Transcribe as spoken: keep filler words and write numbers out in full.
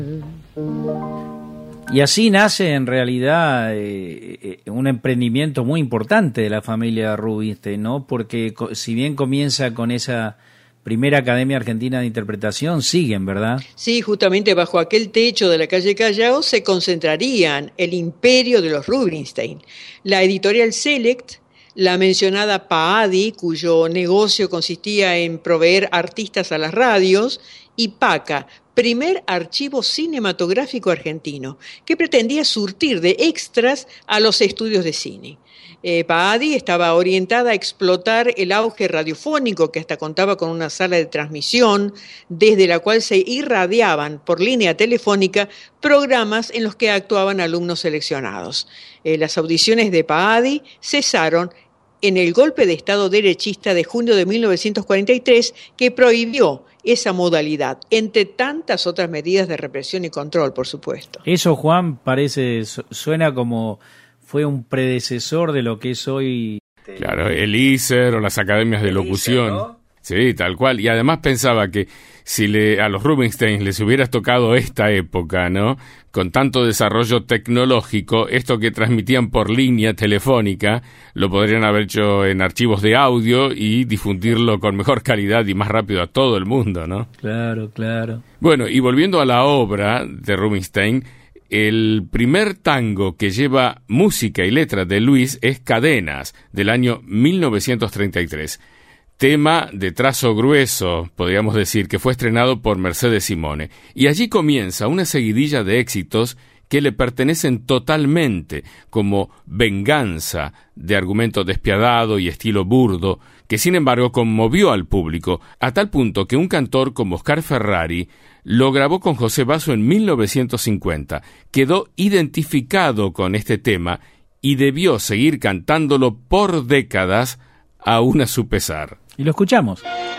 Y así nace en realidad eh, un emprendimiento muy importante de la familia Rubinstein, ¿no? Porque si bien comienza con esa primera Academia Argentina de Interpretación, siguen, ¿verdad? Sí, justamente bajo aquel techo de la calle Callao se concentrarían el imperio de los Rubinstein. La editorial Select, la mencionada Paadi, cuyo negocio consistía en proveer artistas a las radios, y PACA, primer archivo cinematográfico argentino, que pretendía surtir de extras a los estudios de cine. Eh, Paadi estaba orientada a explotar el auge radiofónico, que hasta contaba con una sala de transmisión, desde la cual se irradiaban por línea telefónica programas en los que actuaban alumnos seleccionados. Eh, las audiciones de Paadi cesaron en el golpe de Estado derechista de junio de mil novecientos cuarenta y tres, que prohibió esa modalidad, entre tantas otras medidas de represión y control, por supuesto. Eso, Juan, parece, suena como fue un predecesor de lo que es hoy. Claro, el I S E R o las academias de el locución. I S E R, ¿no? Sí, tal cual. Y además pensaba que si le, a los Rubinstein les hubiera tocado esta época, ¿no? Con tanto desarrollo tecnológico, esto que transmitían por línea telefónica, lo podrían haber hecho en archivos de audio y difundirlo con mejor calidad y más rápido a todo el mundo, ¿no? Claro, claro. Bueno, y volviendo a la obra de Rubinstein, el primer tango que lleva música y letra de Luis es Cadenas, del año mil novecientos treinta y tres. Tema de trazo grueso, podríamos decir, que fue estrenado por Mercedes Simone. Y allí comienza una seguidilla de éxitos que le pertenecen totalmente, como Venganza, de argumento despiadado y estilo burdo, que sin embargo conmovió al público, a tal punto que un cantor como Oscar Ferrari lo grabó con José Basso en mil novecientos cincuenta. Quedó identificado con este tema y debió seguir cantándolo por décadas, aún a su pesar. Y lo escuchamos.